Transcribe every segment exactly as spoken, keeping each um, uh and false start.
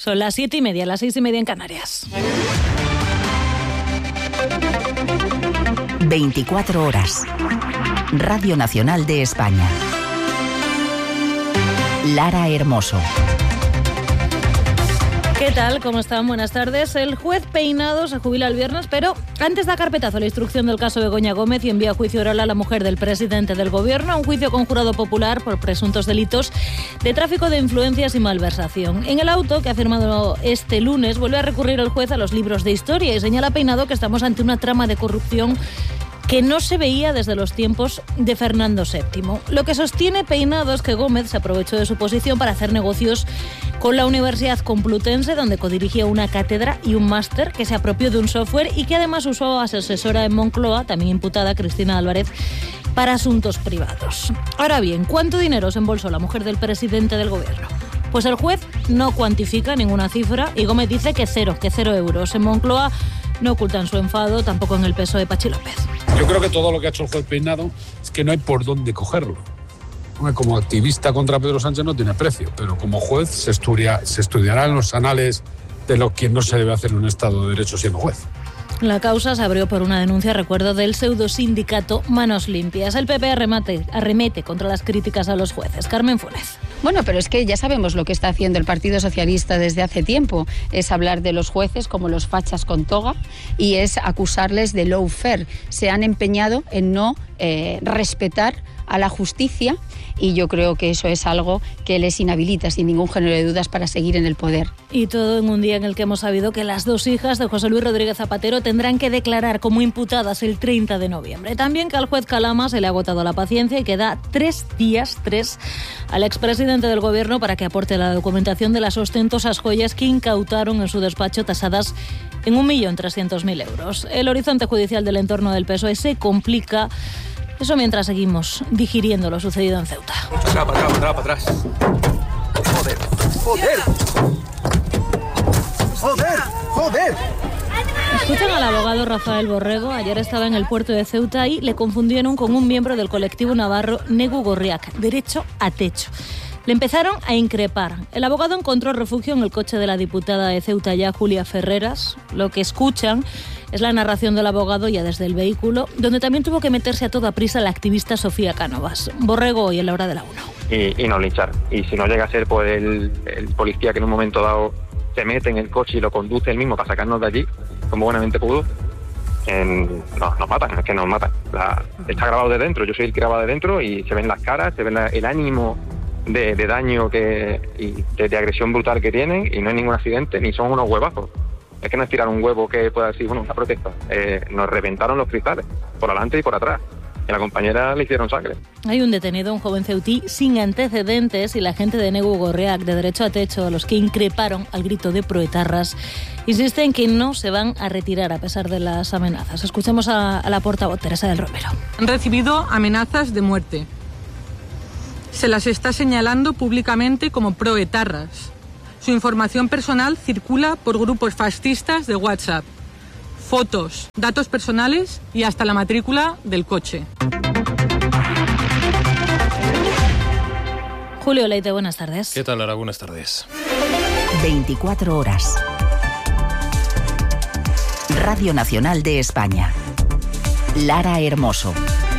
Son las siete y media, las seis y media en Canarias. veinticuatro horas. Radio Nacional de España. Lara Hermoso. ¿Qué tal? ¿Cómo están? Buenas tardes. El juez Peinado se jubila el viernes, pero antes da carpetazo a la instrucción del caso Begoña Gómez y envía a juicio oral a la mujer del presidente del gobierno, a un juicio con jurado popular por presuntos delitos de tráfico de influencias y malversación. En el auto que ha firmado este lunes vuelve a recurrir el juez a los libros de historia y señala Peinado que estamos ante una trama de corrupción que no se veía desde los tiempos de Fernando séptimo. Lo que sostiene Peinado es que Gómez se aprovechó de su posición para hacer negocios con la Universidad Complutense, donde codirigía una cátedra y un máster, que se apropió de un software y que además usó a su asesora en Moncloa, también imputada, Cristina Álvarez, para asuntos privados. Ahora bien, ¿cuánto dinero se embolsó la mujer del presidente del gobierno? Pues el juez no cuantifica ninguna cifra y Gómez dice que cero, que cero euros. En Moncloa no ocultan su enfado, tampoco en el P S O E Pachi López. Yo creo que todo lo que ha hecho el juez Peinado es que no hay por dónde cogerlo. Como activista contra Pedro Sánchez no tiene precio, pero como juez se, estudia, se estudiará en los anales de lo que no se debe hacer en un Estado de Derecho siendo juez. La causa se abrió por una denuncia, recuerdo, del pseudosindicato Manos Limpias. El P P arremate, arremete contra las críticas a los jueces. Carmen Funes. Bueno, pero es que ya sabemos lo que está haciendo el Partido Socialista desde hace tiempo. Es hablar de los jueces como los fachas con toga y es acusarles de lawfare. Se han empeñado en no eh, respetar a la justicia y yo creo que eso es algo que les inhabilita sin ningún género de dudas para seguir en el poder. Y todo en un día en el que hemos sabido que las dos hijas de José Luis Rodríguez Zapatero tendrán que declarar como imputadas el treinta de noviembre. También que al juez Calama se le ha agotado la paciencia y que da tres días, tres, al expresidente del gobierno para que aporte la documentación de las ostentosas joyas que incautaron en su despacho tasadas en un millón trescientos mil euros. El horizonte judicial del entorno del P S O E se complica. Eso mientras seguimos digiriendo lo sucedido en Ceuta. Para atrás, para atrás, para atrás, para atrás. Joder, joder. Joder, joder. Escuchan al abogado Rafael Borrego. Ayer estaba en el puerto de Ceuta y le confundieron con un miembro del colectivo navarro Negu Gorriak, derecho a techo. Le empezaron a increpar. El abogado encontró refugio en el coche de la diputada de Ceuta ya, Julia Ferreras. Lo que escuchan es la narración del abogado ya desde el vehículo, donde también tuvo que meterse a toda prisa la activista Sofía Cánovas. Borrego hoy en la hora de la una. Y, y no linchar. Y si no llega a ser pues el, el policía que en un momento dado se mete en el coche y lo conduce él mismo para sacarnos de allí, como buenamente pudo, eh, no, nos matan, es que nos matan. La, está grabado de dentro, yo soy el que graba de dentro y se ven las caras, se ven la, el ánimo de, de daño que, y de, de agresión brutal que tienen y no hay ningún accidente, ni son unos huevazos. Es que no es tirar un huevo que pueda decir, bueno, una protesta. Eh, nos reventaron los cristales, por adelante y por atrás. Y a la compañera le hicieron sangre. Hay un detenido, un joven ceutí, sin antecedentes, y la gente de Negu Gorriak, de derecho a techo, a los que increparon al grito de proetarras, insisten que no se van a retirar a pesar de las amenazas. Escuchemos a, a la portavoz, Teresa del Romero. Han recibido amenazas de muerte. Se las está señalando públicamente como proetarras. Su información personal circula por grupos fascistas de WhatsApp. Fotos, datos personales y hasta la matrícula del coche. Julio Leite, buenas tardes. ¿Qué tal, Lara? Buenas tardes. veinticuatro horas. Radio Nacional de España. Lara Hermoso.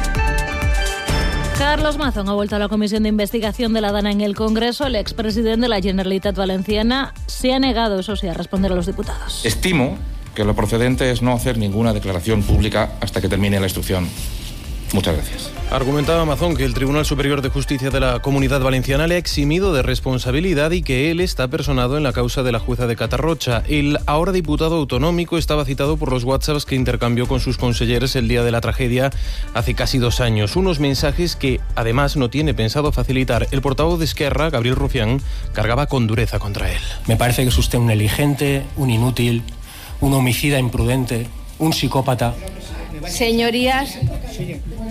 Carlos Mazón ha vuelto a la comisión de investigación de la DANA en el Congreso. El expresidente de la Generalitat Valenciana se ha negado, eso sí, a responder a los diputados. Estimo que lo procedente es no hacer ninguna declaración pública hasta que termine la instrucción. Muchas gracias. Argumentaba Mazón que el Tribunal Superior de Justicia de la Comunidad Valenciana le ha eximido de responsabilidad y que él está personado en la causa de la jueza de Catarrocha. El ahora diputado autonómico estaba citado por los WhatsApps que intercambió con sus consejeros el día de la tragedia hace casi dos años. Unos mensajes que, además, no tiene pensado facilitar. El portavoz de Esquerra, Gabriel Rufián, cargaba con dureza contra él. Me parece que es usted un negligente, un inútil, un homicida imprudente, un psicópata. Señorías,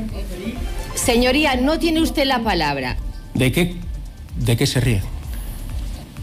señoría, no tiene usted la palabra. ¿De qué, de qué se ríe?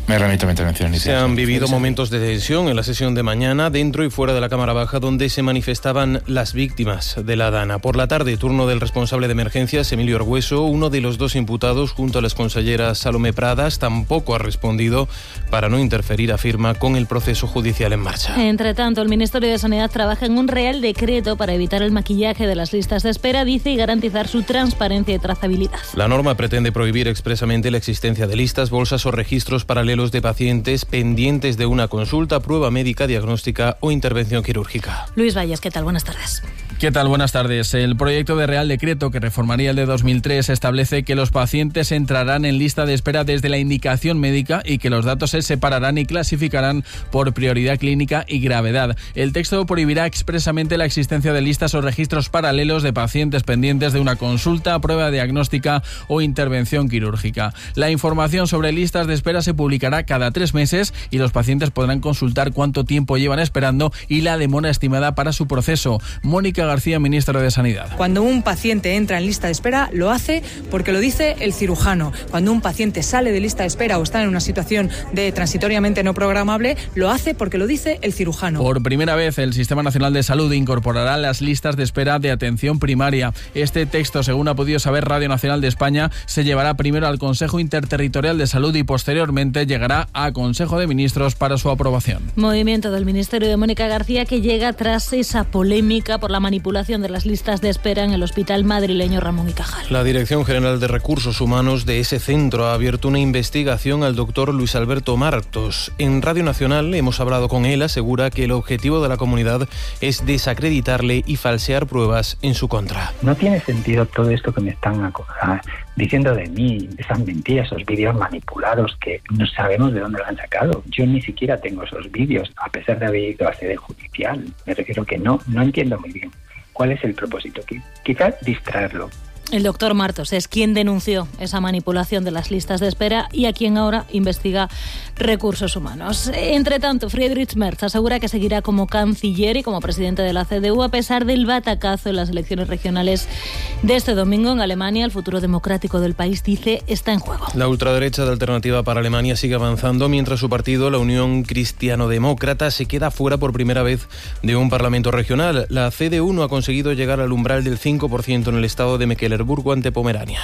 Me remito a mi intervención inicial. Se han vivido momentos de tensión en la sesión de mañana, dentro y fuera de la Cámara Baja, donde se manifestaban las víctimas de la Dana. Por la tarde, turno del responsable de emergencias, Emilio Argüeso, uno de los dos imputados, junto a la exconsellera Salomé Pradas, tampoco ha respondido para no interferir, afirma, con el proceso judicial en marcha. Entre tanto, el Ministerio de Sanidad trabaja en un real decreto para evitar el maquillaje de las listas de espera, dice, y garantizar su transparencia y trazabilidad. La norma pretende prohibir expresamente la existencia de listas, bolsas o registros paralelos de pacientes pendientes de una consulta, prueba médica, diagnóstica o intervención quirúrgica. Luis Valles, ¿qué tal? Buenas tardes. ¿Qué tal? Buenas tardes. El proyecto de Real Decreto que reformaría el de dos mil tres establece que los pacientes entrarán en lista de espera desde la indicación médica y que los datos se separarán y clasificarán por prioridad clínica y gravedad. El texto prohibirá expresamente la existencia de listas o registros paralelos de pacientes pendientes de una consulta, prueba diagnóstica o intervención quirúrgica. La información sobre listas de espera se publicará cada tres meses y los pacientes podrán consultar cuánto tiempo llevan esperando y la demora estimada para su proceso. Mónica García, ministra de Sanidad. Cuando un paciente entra en lista de espera, lo hace porque lo dice el cirujano. Cuando un paciente sale de lista de espera o está en una situación de transitoriamente no programable, lo hace porque lo dice el cirujano. Por primera vez, el Sistema Nacional de Salud incorporará las listas de espera de atención primaria. Este texto, según ha podido saber Radio Nacional de España, se llevará primero al Consejo Interterritorial de Salud y posteriormente llegará a Consejo de Ministros para su aprobación. Movimiento del Ministerio de Mónica García que llega tras esa polémica por la manipulación de las listas de espera en el hospital madrileño Ramón y Cajal. La Dirección General de Recursos Humanos de ese centro ha abierto una investigación al doctor Luis Alberto Martos. En Radio Nacional hemos hablado con él, asegura que el objetivo de la comunidad es desacreditarle y falsear pruebas en su contra. No tiene sentido todo esto que me están diciendo de mí, esas mentiras, esos vídeos manipulados que no sabemos de dónde lo han sacado. Yo ni siquiera tengo esos vídeos, a pesar de haber ido a sede judicial. Me refiero que no, no entiendo muy bien cuál es el propósito. Quizás distraerlo. El doctor Martos es quien denunció esa manipulación de las listas de espera y a quien ahora investiga Recursos Humanos. Entre tanto, Friedrich Merz asegura que seguirá como canciller y como presidente de la C D U a pesar del batacazo en las elecciones regionales de este domingo en Alemania. El futuro democrático del país, dice, está en juego. La ultraderecha de Alternativa para Alemania sigue avanzando mientras su partido, la Unión Cristiano-Demócrata, se queda fuera por primera vez de un parlamento regional. La C D U no ha conseguido llegar al umbral del cinco por ciento en el estado de Mecklenburg ante Pomerania.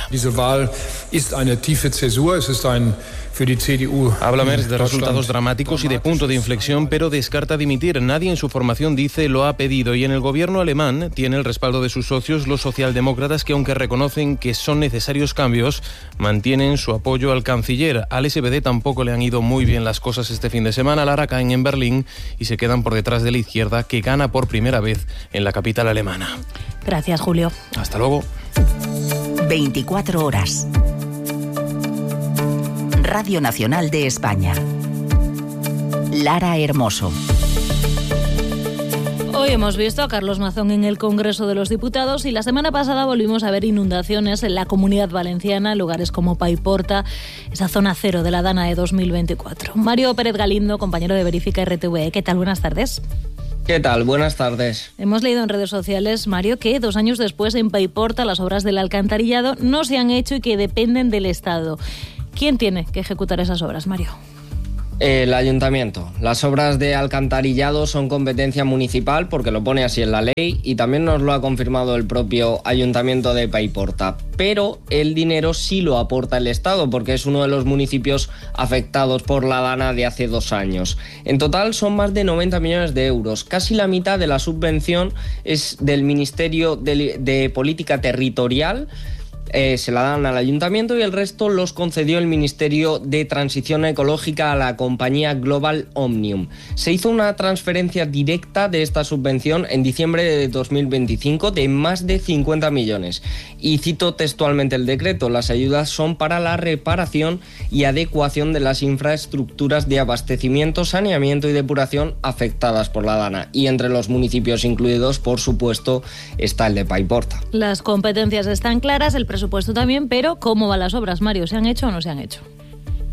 Habla Merz de resultados dramáticos y de punto de inflexión, pero descarta dimitir. Nadie en su formación, dice, lo ha pedido, y en el gobierno alemán tiene el respaldo de sus socios, los socialdemócratas, que aunque reconocen que son necesarios cambios, mantienen su apoyo al canciller. Al S P D tampoco le han ido muy bien las cosas este fin de semana. Lara caen en Berlín y se quedan por detrás de la izquierda, que gana por primera vez en la capital alemana. Gracias, Julio. Hasta luego. veinticuatro horas. Radio Nacional de España. Lara Hermoso. Hoy hemos visto a Carlos Mazón en el Congreso de los Diputados y la semana pasada volvimos a ver inundaciones en la Comunidad Valenciana, en lugares como Paiporta, esa zona cero de la Dana de dos mil veinticuatro. Mario Pérez Galindo, compañero de Verifica R T V E. ¿Qué tal? Buenas tardes. ¿Qué tal? Buenas tardes. Hemos leído en redes sociales, Mario, que dos años después en Paiporta las obras del alcantarillado no se han hecho y que dependen del Estado. ¿Quién tiene que ejecutar esas obras, Mario? El ayuntamiento. Las obras de alcantarillado son competencia municipal porque lo pone así en la ley y también nos lo ha confirmado el propio ayuntamiento de Paiporta. Pero el dinero sí lo aporta el Estado porque es uno de los municipios afectados por la Dana de hace dos años. En total son más de noventa millones de euros. Casi la mitad de la subvención es del Ministerio de, de Política Territorial. Eh, se la dan al ayuntamiento y el resto los concedió el Ministerio de Transición Ecológica a la compañía Global Omnium. Se hizo una transferencia directa de esta subvención en diciembre de dos mil veinticinco de más de cincuenta millones. Y cito textualmente el decreto: las ayudas son para la reparación y adecuación de las infraestructuras de abastecimiento, saneamiento y depuración afectadas por la Dana. Y entre los municipios incluidos, por supuesto, está el de Paiporta. Las competencias están claras, el presupuesto también, pero ¿cómo van las obras, Mario? ¿Se han hecho o no se han hecho?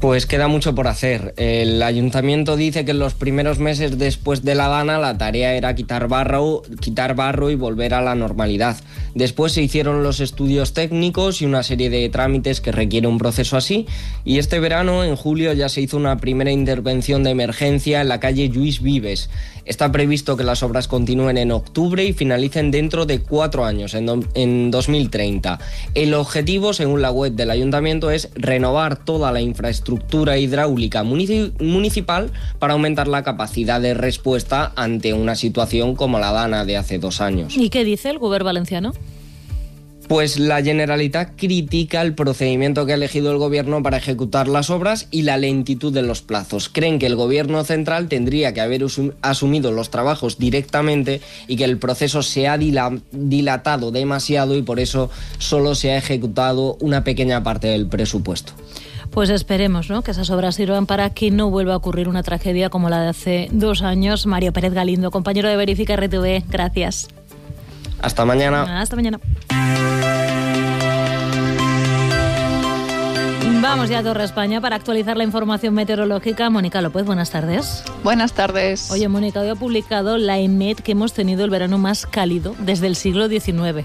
Pues queda mucho por hacer. El ayuntamiento dice que en los primeros meses después de la Dana la tarea era quitar barro, quitar barro y volver a la normalidad. Después se hicieron los estudios técnicos y una serie de trámites que requiere un proceso así. Y este verano, en julio, ya se hizo una primera intervención de emergencia en la calle Lluís Vives. Está previsto que las obras continúen en octubre y finalicen dentro de cuatro años, en, do, en dos mil treinta. El objetivo, según la web del ayuntamiento, es renovar toda la infraestructura hidráulica municipal para aumentar la capacidad de respuesta ante una situación como la Dana de hace dos años. ¿Y qué dice el Gobierno valenciano? Pues la Generalitat critica el procedimiento que ha elegido el Gobierno para ejecutar las obras y la lentitud de los plazos. Creen que el Gobierno central tendría que haber asumido los trabajos directamente y que el proceso se ha dilatado demasiado y por eso solo se ha ejecutado una pequeña parte del presupuesto. Pues esperemos, ¿no?, que esas obras sirvan para que no vuelva a ocurrir una tragedia como la de hace dos años. Mario Pérez Galindo, compañero de Verifica R T V, gracias. Hasta mañana. Hasta mañana. Vamos ya a Torre España para actualizar la información meteorológica. Mónica López, buenas tardes. Buenas tardes. Oye, Mónica, hoy ha publicado la EMET que hemos tenido el verano más cálido desde el siglo diecinueve.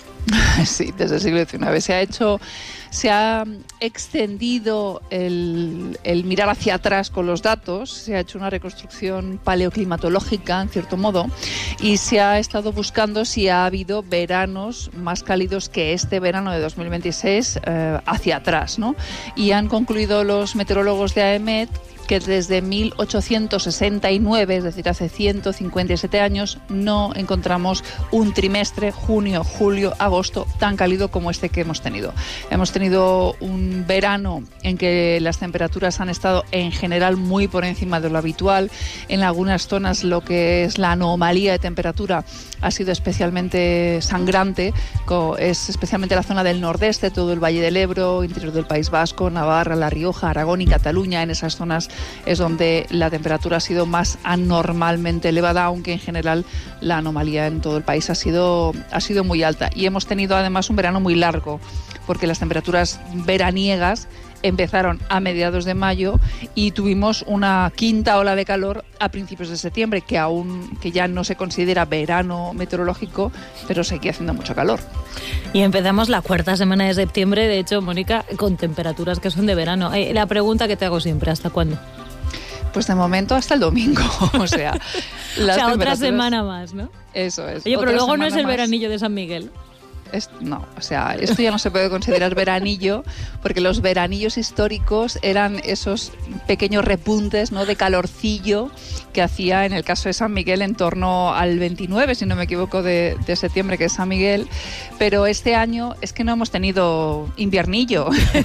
Sí, desde el siglo diecinueve. Se ha hecho, se ha extendido el, el mirar hacia atrás con los datos, se ha hecho una reconstrucción paleoclimatológica, en cierto modo, y se ha estado buscando si ha habido veranos más cálidos que este verano de dos mil veintiséis eh, hacia atrás, ¿no? Y han concluido los meteorólogos de AEMET que desde mil ochocientos sesenta y nueve, es decir, hace ciento cincuenta y siete años, no encontramos un trimestre, junio, julio, agosto, tan cálido como este que hemos tenido. Hemos tenido un verano en que las temperaturas han estado en general muy por encima de lo habitual. En algunas zonas lo que es la anomalía de temperatura ha sido especialmente sangrante, es especialmente la zona del nordeste, todo el Valle del Ebro, interior del País Vasco, Navarra, La Rioja, Aragón y Cataluña. En esas zonas es donde la temperatura ha sido más anormalmente elevada, aunque en general la anomalía en todo el país ha sido, ha sido muy alta. Y hemos tenido además un verano muy largo, porque las temperaturas veraniegas empezaron a mediados de mayo y tuvimos una quinta ola de calor a principios de septiembre, que aún que ya no se considera verano meteorológico, pero sigue haciendo mucho calor. Y empezamos la cuarta semana de septiembre, de hecho, Mónica, con temperaturas que son de verano. Eh, la pregunta que te hago siempre, ¿hasta cuándo? Pues de momento hasta el domingo, o sea... Las o sea, otra semana más, ¿no? Eso es. Oye, pero luego no es el más. veranillo de San Miguel. Es, no, o sea, esto ya no se puede considerar veranillo, porque los veranillos históricos eran esos pequeños repuntes, ¿no?, de calorcillo que hacía en el caso de San Miguel en torno al veintinueve, si no me equivoco, de, de septiembre, que es San Miguel. Pero este año es que no hemos tenido inviernillo,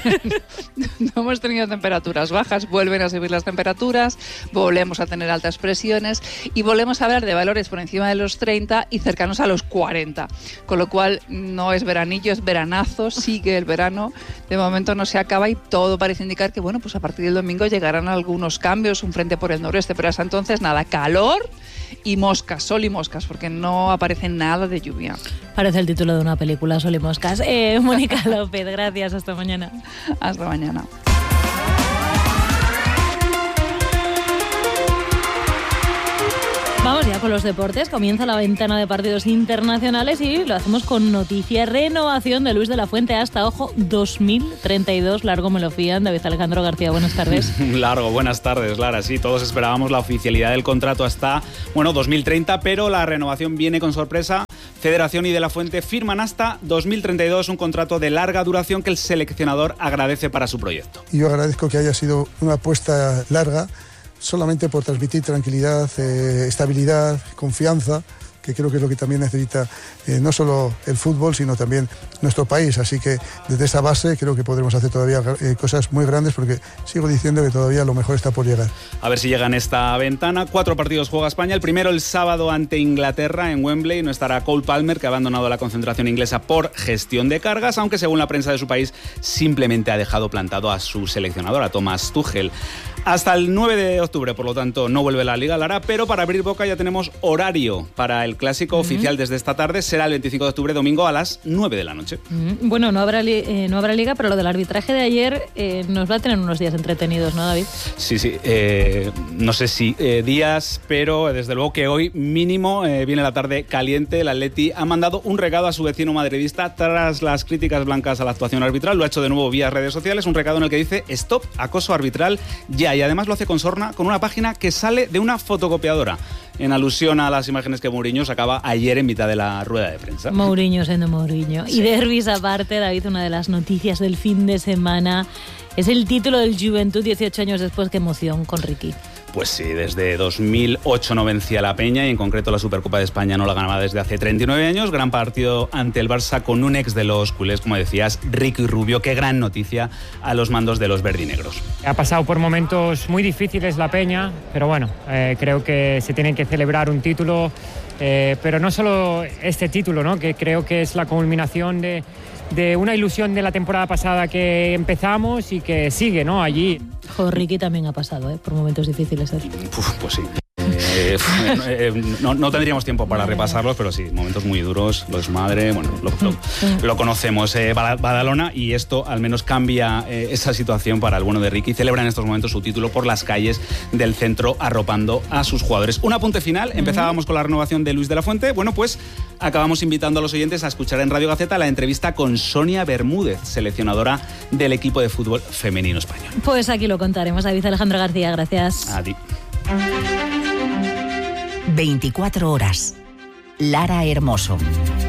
no hemos tenido temperaturas bajas, vuelven a subir las temperaturas, volvemos a tener altas presiones y volvemos a hablar de valores por encima de los treinta y cercanos a los cuarenta, con lo cual no es veranillo, es veranazo, sigue el verano, de momento no se acaba y todo parece indicar que, bueno, pues a partir del domingo llegarán algunos cambios, un frente por el noroeste, pero hasta entonces nada, calor y moscas, sol y moscas, porque no aparece nada de lluvia. Parece el título de una película, Sol y moscas. Eh, Mónica López, gracias, hasta mañana. Hasta mañana. Vamos ya con los deportes. Comienza la ventana de partidos internacionales y lo hacemos con noticia. Renovación de Luis de la Fuente hasta, ojo, dos mil treinta y dos. Largo me lo fían. David Alejandro García, buenas tardes. Largo, buenas tardes, Lara. Sí, todos esperábamos la oficialidad del contrato hasta, bueno, dos mil treinta, pero la renovación viene con sorpresa. Federación y de la Fuente firman hasta dos mil treinta y dos un contrato de larga duración que el seleccionador agradece para su proyecto. Y yo agradezco que haya sido una apuesta larga, solamente por transmitir tranquilidad, eh, estabilidad, confianza, que creo que es lo que también necesita eh, no solo el fútbol, sino también nuestro país. Así que desde esa base creo que podremos hacer todavía eh, cosas muy grandes, porque sigo diciendo que todavía lo mejor está por llegar. A ver si llega en esta ventana. Cuatro partidos juega España. El primero el sábado ante Inglaterra en Wembley. No estará Cole Palmer, que ha abandonado la concentración inglesa por gestión de cargas, aunque según la prensa de su país simplemente ha dejado plantado a su seleccionador, a Thomas Tuchel. Hasta el nueve de octubre, por lo tanto, no vuelve la Liga, Lara, pero para abrir boca ya tenemos horario para el clásico uh-huh. oficial desde esta tarde. Será el veinticinco de octubre, domingo, a las nueve de la noche. Uh-huh. Bueno, no habrá, li- eh, no habrá Liga, pero lo del arbitraje de ayer eh, nos va a tener unos días entretenidos, ¿no, David? Sí, sí. Eh, no sé si eh, días, pero desde luego que hoy mínimo eh, viene la tarde caliente. El Atleti ha mandado un recado a su vecino madridista tras las críticas blancas a la actuación arbitral. Lo ha hecho de nuevo vía redes sociales, un recado en el que dice stop, acoso arbitral, ya. Y además lo hace con sorna, con una página que sale de una fotocopiadora, en alusión a las imágenes que Mourinho sacaba ayer en mitad de la rueda de prensa. Mourinho siendo Mourinho. Sí. Y derbis aparte, David, una de las noticias del fin de semana es el título del Juventud dieciocho años después. Qué emoción con Riqui. Pues sí, desde dos mil ocho no vencía la Peña y en concreto la Supercopa de España no la ganaba desde hace treinta y nueve años. Gran partido ante el Barça con un ex de los culés, como decías, Riqui Rubio. Qué gran noticia a los mandos de los verdinegros. Ha pasado por momentos muy difíciles la Peña, pero bueno, eh, creo que se tiene que celebrar un título, eh, pero no solo este título, ¿no? Que creo que es la culminación de, de una ilusión de la temporada pasada que empezamos y que sigue, ¿no? Allí. Jo, Riqui también ha pasado, ¿eh? Por momentos difíciles. ¿eh? Uf, pues sí. Eh, eh, no, no tendríamos tiempo para repasarlos, pero sí, momentos muy duros, lo de su madre, bueno, lo, lo, lo conocemos, eh, Badalona, y esto al menos cambia eh, esa situación para el bueno de Riqui. Celebra en estos momentos su título por las calles del centro, arropando a sus jugadores. Un apunte final, empezábamos con la renovación de Luis de la Fuente. Bueno, pues acabamos invitando a los oyentes a escuchar en Radio Gaceta la entrevista con Sonia Bermúdez, seleccionadora del equipo de fútbol femenino español. Pues aquí lo contaremos. David Alejandro García, gracias. A ti. veinticuatro horas. Lara Hermoso.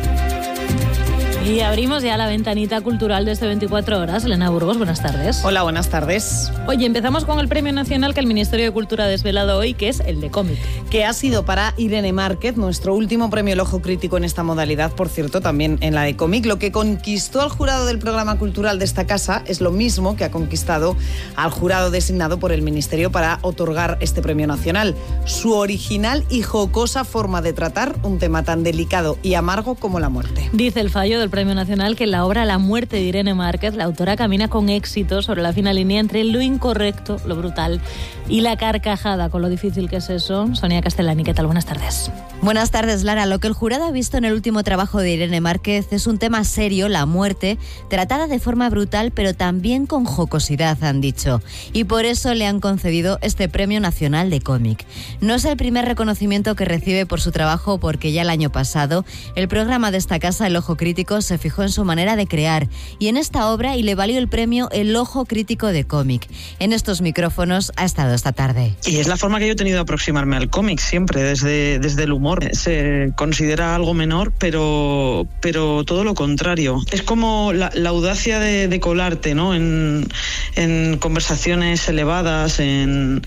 Y abrimos ya la ventanita cultural de este veinticuatro horas. Elena Burgos, buenas tardes. Hola, buenas tardes. Oye, empezamos con el premio nacional que el Ministerio de Cultura ha desvelado hoy, que es el de cómic. Que ha sido para Irene Márquez, nuestro último premio El Ojo Crítico en esta modalidad, por cierto, también en la de cómic. Lo que conquistó al jurado del programa cultural de esta casa es lo mismo que ha conquistado al jurado designado por el Ministerio para otorgar este premio nacional. Su original y jocosa forma de tratar un tema tan delicado y amargo como la muerte. Dice el fallo del Premio Nacional que en la obra La muerte de Irene Márquez, la autora camina con éxito sobre la fina línea entre lo incorrecto, lo brutal y la carcajada, con lo difícil que es eso. Sonia Castellani, ¿qué tal? Buenas tardes. Buenas tardes, Lara. Lo que el jurado ha visto en el último trabajo de Irene Márquez es un tema serio, la muerte, tratada de forma brutal, pero también con jocosidad, han dicho. Y por eso le han concedido este Premio Nacional de Cómic. No es el primer reconocimiento que recibe por su trabajo, porque ya el año pasado el programa de esta casa, El Ojo Crítico, se fijó en su manera de crear y en esta obra y le valió el premio El Ojo Crítico de Cómic. En estos micrófonos ha estado esta tarde. Y es la forma que yo he tenido de aproximarme al cómic siempre, desde, desde el humor. Se considera algo menor, pero, pero todo lo contrario. Es como la, la audacia de, de colarte, ¿no? En, en conversaciones elevadas, en...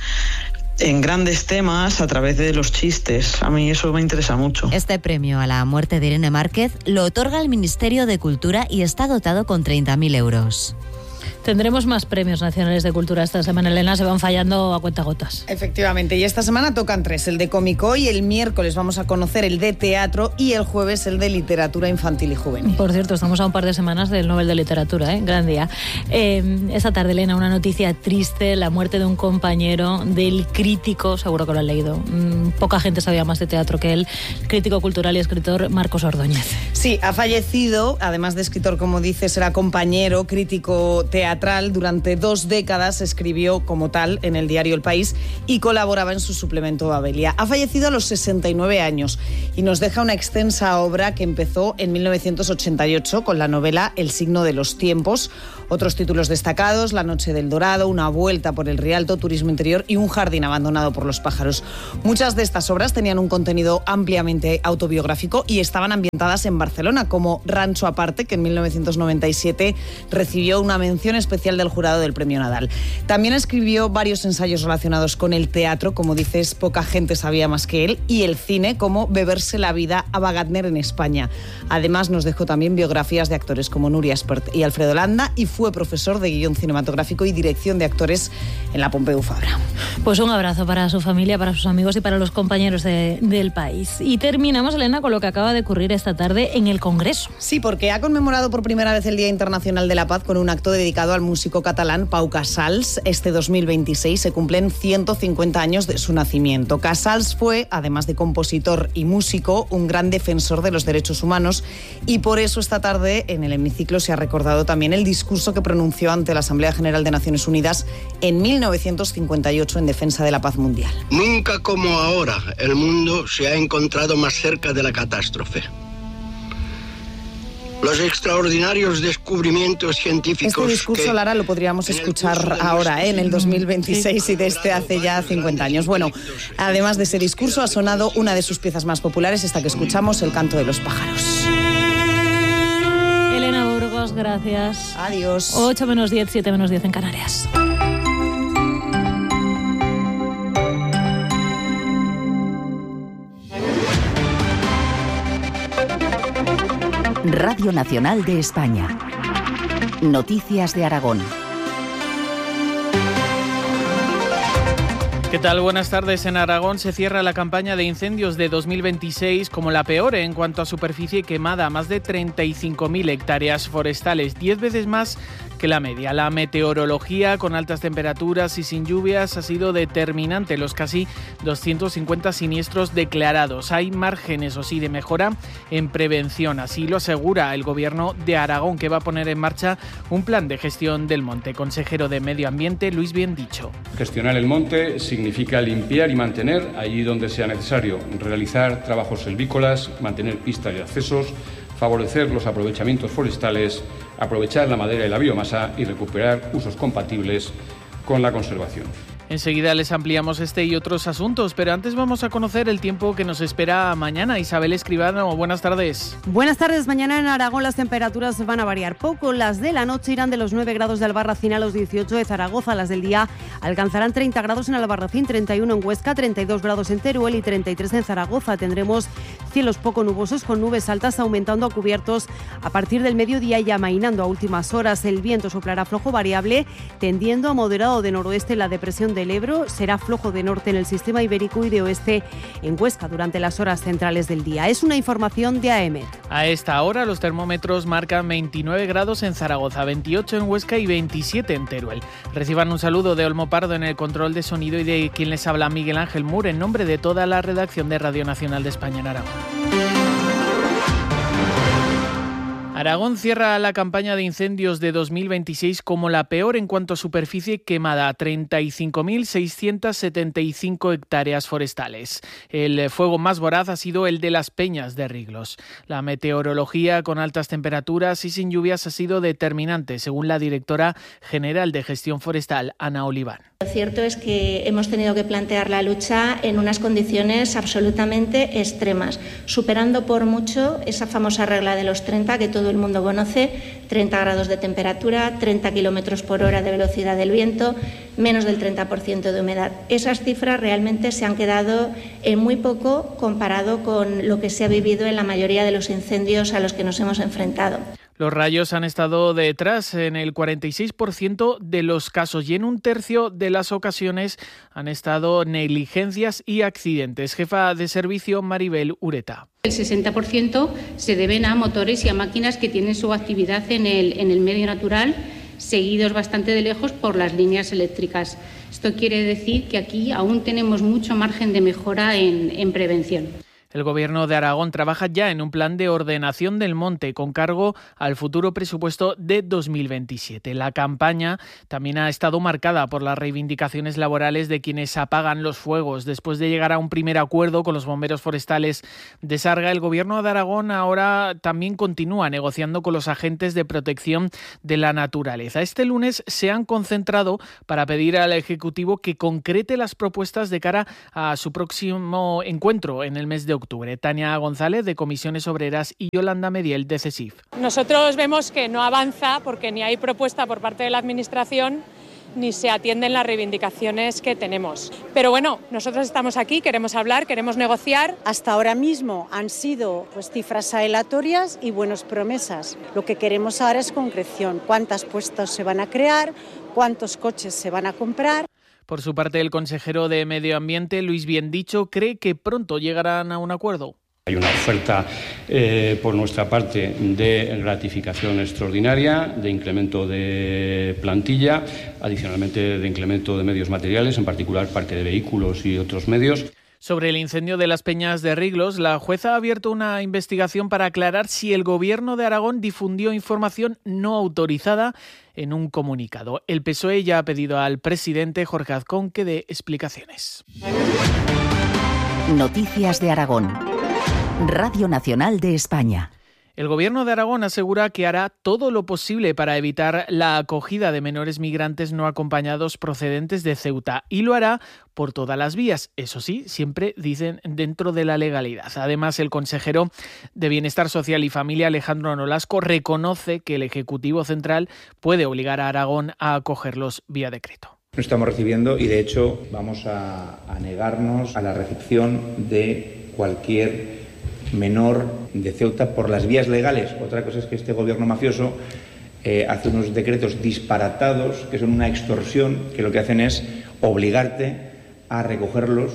en grandes temas a través de los chistes. A mí eso me interesa mucho. Este premio a la muerte de Irene Márquez lo otorga el Ministerio de Cultura y está dotado con treinta mil euros. Tendremos más premios nacionales de cultura esta semana, Elena, se van fallando a cuentagotas. Efectivamente, y esta semana tocan tres, el de cómic hoy, el miércoles vamos a conocer el de teatro y el jueves el de literatura infantil y juvenil. Por cierto, estamos a un par de semanas del Nobel de Literatura, ¿eh? Gran día. Eh, esta tarde, Elena, una noticia triste, la muerte de un compañero del crítico, seguro que lo han leído, mm, poca gente sabía más de teatro que él, crítico cultural y escritor Marcos Ordóñez. Sí, ha fallecido, además de escritor, como dices, era compañero, crítico teatral. Durante dos décadas escribió como tal en el diario El País y colaboraba en su suplemento Babelia. Ha fallecido a los sesenta y nueve años y nos deja una extensa obra que empezó en mil novecientos ochenta y ocho con la novela El signo de los tiempos. Otros títulos destacados: La noche del Dorado, Una vuelta por el Rialto, Turismo interior y Un jardín abandonado por los pájaros. Muchas de estas obras tenían un contenido ampliamente autobiográfico y estaban ambientadas en Barcelona, como Rancho Aparte, que en mil novecientos noventa y siete recibió una mención especial del jurado del Premio Nadal. También escribió varios ensayos relacionados con el teatro, como dices, poca gente sabía más que él, y el cine, como Beberse la vida a Wagner en España. Además, nos dejó también biografías de actores como Nuria Espert y Alfredo Landa, y fue profesor de guión cinematográfico y dirección de actores en la Pompeu Fabra. Pues un abrazo para su familia, para sus amigos y para los compañeros de, del país. Y terminamos, Elena, con lo que acaba de ocurrir esta tarde en el Congreso. Sí, porque ha conmemorado por primera vez el Día Internacional de la Paz con un acto dedicado al músico catalán Pau Casals. Este dos mil veintiséis se cumplen ciento cincuenta años de su nacimiento. Casals fue, además de compositor y músico, un gran defensor de los derechos humanos y por eso esta tarde en el hemiciclo se ha recordado también el discurso que pronunció ante la Asamblea General de Naciones Unidas en mil novecientos cincuenta y ocho en defensa de la paz mundial. Nunca como ahora el mundo se ha encontrado más cerca de la catástrofe. Los extraordinarios descubrimientos científicos. Este discurso, que, Lara, lo podríamos escuchar ahora, ¿eh? en el dos mil veintiséis y desde hace ya cincuenta años. Bueno, además de ese discurso ha sonado una de sus piezas más populares, esta que escuchamos, El canto de los pájaros. Elena Burgos, gracias. Adiós. ocho menos diez, siete menos diez en Canarias. Radio Nacional de España. Noticias de Aragón. ¿Qué tal? Buenas tardes. En Aragón se cierra la campaña de incendios de dos mil veintiséis como la peor en cuanto a superficie quemada, más de treinta y cinco mil hectáreas forestales, diez veces más que la media. La meteorología con altas temperaturas y sin lluvias ha sido determinante en los casi doscientos cincuenta siniestros declarados. Hay margen, eso sí, de mejora en prevención. Así lo asegura el Gobierno de Aragón, que va a poner en marcha un plan de gestión del monte. Consejero de Medio Ambiente, Luis Biendicho. Gestionar el monte significa limpiar y mantener allí donde sea necesario, realizar trabajos silvícolas, mantener pistas y accesos, favorecer los aprovechamientos forestales, aprovechar la madera y la biomasa y recuperar usos compatibles con la conservación. Enseguida les ampliamos este y otros asuntos, pero antes vamos a conocer el tiempo que nos espera mañana. Isabel Escribano, buenas tardes. Buenas tardes. Mañana en Aragón las temperaturas van a variar poco. Las de la noche irán de los nueve grados de Albarracín a los dieciocho de Zaragoza. Las del día alcanzarán treinta grados en Albarracín, treinta y uno en Huesca, treinta y dos grados en Teruel y treinta y tres en Zaragoza. Tendremos cielos poco nubosos con nubes altas aumentando a cubiertos a partir del mediodía y amainando a últimas horas. El viento soplará flojo variable, tendiendo a moderado de noroeste en la depresión de del Ebro, será flojo de norte en el sistema ibérico y de oeste en Huesca durante las horas centrales del día. Es una información de A E M E T. A esta hora los termómetros marcan veintinueve grados en Zaragoza, veintiocho en Huesca y veintisiete en Teruel. Reciban un saludo de Olmo Pardo en el control de sonido y de quien les habla Miguel Ángel Mur en nombre de toda la redacción de Radio Nacional de España en Aragón. Aragón cierra la campaña de incendios de dos mil veintiséis como la peor en cuanto a superficie quemada, treinta y cinco mil seiscientas setenta y cinco hectáreas forestales. El fuego más voraz ha sido el de las Peñas de Riglos. La meteorología con altas temperaturas y sin lluvias ha sido determinante, según la directora general de Gestión Forestal, Ana Oliván. Lo cierto es que hemos tenido que plantear la lucha en unas condiciones absolutamente extremas, superando por mucho esa famosa regla de los treinta que todo el mundo conoce, treinta grados de temperatura, treinta kilómetros por hora de velocidad del viento, menos del treinta por ciento de humedad. Esas cifras realmente se han quedado en muy poco comparado con lo que se ha vivido en la mayoría de los incendios a los que nos hemos enfrentado. Los rayos han estado detrás en el cuarenta y seis por ciento de los casos y en un tercio de las ocasiones han estado negligencias y accidentes. Jefa de servicio Maribel Ureta. El sesenta por ciento se deben a motores y a máquinas que tienen su actividad en el, en el medio natural, seguidos bastante de lejos por las líneas eléctricas. Esto quiere decir que aquí aún tenemos mucho margen de mejora en, en prevención. El Gobierno de Aragón trabaja ya en un plan de ordenación del monte con cargo al futuro presupuesto de dos mil veintisiete. La campaña también ha estado marcada por las reivindicaciones laborales de quienes apagan los fuegos. Después de llegar a un primer acuerdo con los bomberos forestales de Sarga, el Gobierno de Aragón ahora también continúa negociando con los agentes de protección de la naturaleza. Este lunes se han concentrado para pedir al Ejecutivo que concrete las propuestas de cara a su próximo encuentro en el mes de octubre. octubre. Tania González, de Comisiones Obreras, y Yolanda Mediel, de CESIF. Nosotros vemos que no avanza porque ni hay propuesta por parte de la Administración ni se atienden las reivindicaciones que tenemos. Pero bueno, nosotros estamos aquí, queremos hablar, queremos negociar. Hasta ahora mismo han sido pues, cifras aleatorias y buenas promesas. Lo que queremos ahora es concreción. ¿Cuántos puestos se van a crear? ¿Cuántos coches se van a comprar? Por su parte, el consejero de Medio Ambiente, Luis Biendicho, cree que pronto llegarán a un acuerdo. Hay una oferta eh, por nuestra parte de gratificación extraordinaria, de incremento de plantilla, adicionalmente de incremento de medios materiales, en particular parque de vehículos y otros medios. Sobre el incendio de las Peñas de Riglos, la jueza ha abierto una investigación para aclarar si el Gobierno de Aragón difundió información no autorizada en un comunicado. El P S O E ya ha pedido al presidente Jorge Azcón que dé explicaciones. Noticias de Aragón. Radio Nacional de España. El Gobierno de Aragón asegura que hará todo lo posible para evitar la acogida de menores migrantes no acompañados procedentes de Ceuta y lo hará por todas las vías. Eso sí, siempre dicen dentro de la legalidad. Además, el consejero de Bienestar Social y Familia, Alejandro Nolasco, reconoce que el Ejecutivo Central puede obligar a Aragón a acogerlos vía decreto. No estamos recibiendo y, de hecho, vamos a, a negarnos a la recepción de cualquier menor de Ceuta por las vías legales. Otra cosa es que este gobierno mafioso eh, hace unos decretos disparatados que son una extorsión, que lo que hacen es obligarte a recogerlos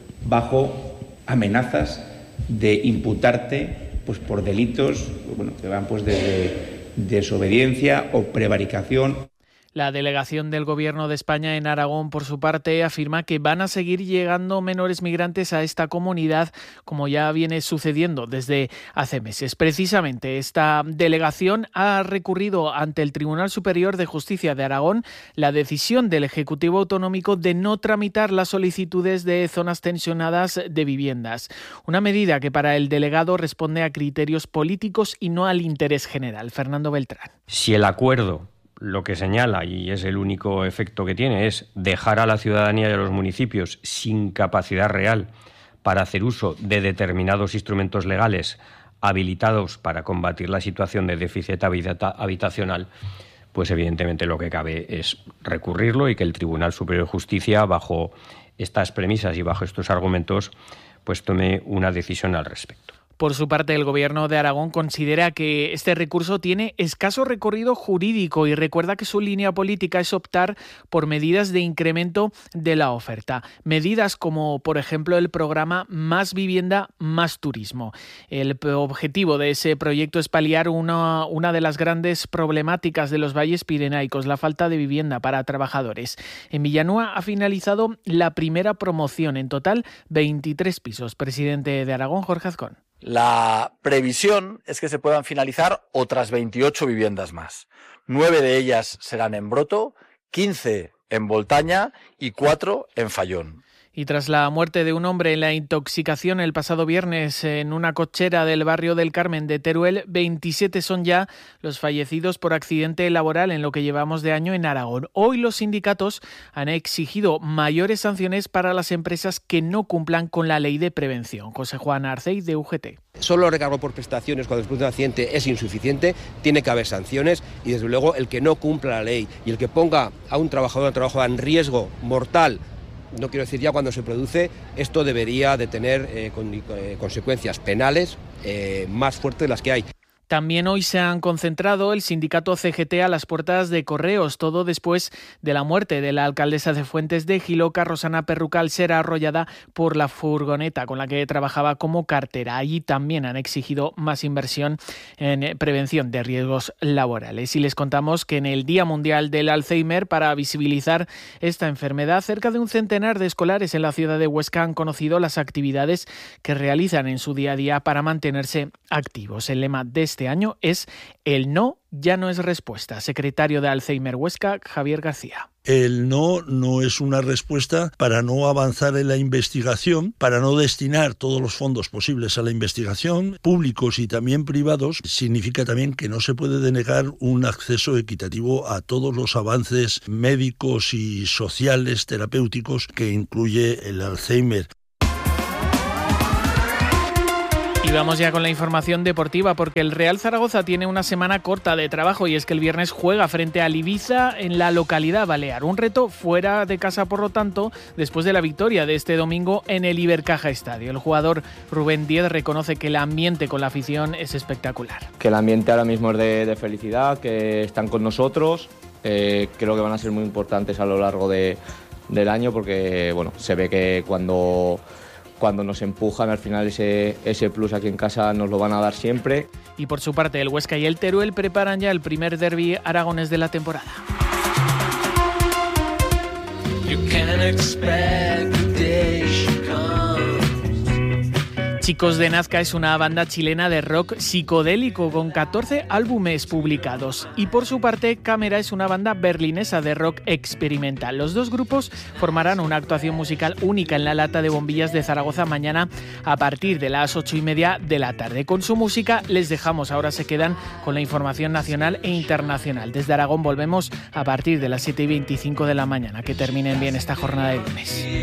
bajo amenazas de imputarte pues por delitos bueno, que van pues desde desobediencia o prevaricación. La delegación del Gobierno de España en Aragón, por su parte, afirma que van a seguir llegando menores migrantes a esta comunidad, como ya viene sucediendo desde hace meses. Precisamente, esta delegación ha recurrido ante el Tribunal Superior de Justicia de Aragón la decisión del Ejecutivo Autonómico de no tramitar las solicitudes de zonas tensionadas de viviendas. Una medida que para el delegado responde a criterios políticos y no al interés general. Fernando Beltrán. Si el acuerdo lo que señala, y es el único efecto que tiene, es dejar a la ciudadanía y a los municipios sin capacidad real para hacer uso de determinados instrumentos legales habilitados para combatir la situación de déficit habitacional, pues evidentemente lo que cabe es recurrirlo y que el Tribunal Superior de Justicia, bajo estas premisas y bajo estos argumentos, pues tome una decisión al respecto. Por su parte, el Gobierno de Aragón considera que este recurso tiene escaso recorrido jurídico y recuerda que su línea política es optar por medidas de incremento de la oferta. Medidas como, por ejemplo, el programa Más Vivienda, Más Turismo. El objetivo de ese proyecto es paliar una, una de las grandes problemáticas de los valles pirenaicos, la falta de vivienda para trabajadores. En Villanueva ha finalizado la primera promoción, en total veintitrés pisos. Presidente de Aragón, Jorge Azcón. La previsión es que se puedan finalizar otras veintiocho viviendas más. Nueve de ellas serán en Broto, quince en Voltaña y cuatro en Fallón. Y tras la muerte de un hombre en la intoxicación el pasado viernes en una cochera del barrio del Carmen de Teruel, veintisiete son ya los fallecidos por accidente laboral en lo que llevamos de año en Aragón. Hoy los sindicatos han exigido mayores sanciones para las empresas que no cumplan con la ley de prevención. José Juan Arcey, de U G T. Solo recargo por prestaciones cuando después de un accidente es insuficiente, tiene que haber sanciones y desde luego el que no cumpla la ley y el que ponga a un trabajador o trabajadora en riesgo mortal, no quiero decir ya cuando se produce, esto debería de tener eh, con, eh, consecuencias penales eh, más fuertes de las que hay. También hoy se han concentrado el sindicato C G T a las puertas de Correos, todo después de la muerte de la alcaldesa de Fuentes de Jiloca, Rosana Perrucal, será arrollada por la furgoneta con la que trabajaba como cartera. Allí también han exigido más inversión en prevención de riesgos laborales. Y les contamos que en el Día Mundial del Alzheimer, para visibilizar esta enfermedad, cerca de un centenar de escolares en la ciudad de Huesca han conocido las actividades que realizan en su día a día para mantenerse activos. El lema de este año es el no ya no es respuesta. Secretario de Alzheimer Huesca, Javier García. El no no es una respuesta para no avanzar en la investigación, para no destinar todos los fondos posibles a la investigación, públicos y también privados. Significa también que no se puede denegar un acceso equitativo a todos los avances médicos y sociales, terapéuticos, que incluye el Alzheimer. Y vamos ya con la información deportiva, porque el Real Zaragoza tiene una semana corta de trabajo y es que el viernes juega frente al Ibiza en la localidad balear. Un reto fuera de casa, por lo tanto, después de la victoria de este domingo en el Ibercaja Estadio. El jugador Rubén Díez reconoce que el ambiente con la afición es espectacular. Que el ambiente ahora mismo es de, de felicidad, que están con nosotros. Eh, creo que van a ser muy importantes a lo largo de, del año porque bueno, se ve que cuando... cuando nos empujan, al final ese, ese plus aquí en casa nos lo van a dar siempre. Y por su parte, el Huesca y el Teruel preparan ya el primer derbi aragonés de la temporada. You can expect the day she comes. Chicos de Nazca es una banda chilena de rock psicodélico con catorce álbumes publicados. Y por su parte, Cámara es una banda berlinesa de rock experimental. Los dos grupos formarán una actuación musical única en la Lata de Bombillas de Zaragoza mañana a partir de las ocho y media de la tarde. Con su música les dejamos, ahora se quedan con la información nacional e internacional. Desde Aragón volvemos a partir de las siete y veinticinco de la mañana. Que terminen bien esta jornada de lunes.